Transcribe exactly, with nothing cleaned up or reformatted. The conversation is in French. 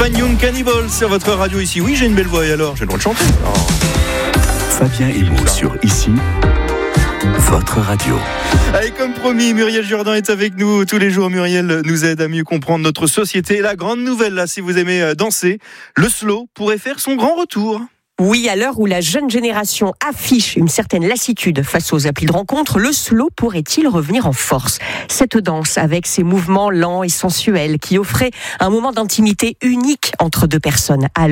Fine Young Cannibals sur votre radio ici. Oui, j'ai une belle voix et alors, j'ai le droit de chanter. Oh. Fabien Emo sur Ici, votre radio. Allez, comme promis, Muriel Jourdain est avec nous tous les jours. Muriel nous aide à mieux comprendre notre société. La grande nouvelle, là, si vous aimez danser, le slow pourrait faire son grand retour. Oui, à l'heure où la jeune génération affiche une certaine lassitude face aux applis de rencontre, le slow pourrait-il revenir en force ? Cette danse, avec ses mouvements lents et sensuels, qui offrait un moment d'intimité unique entre deux personnes, à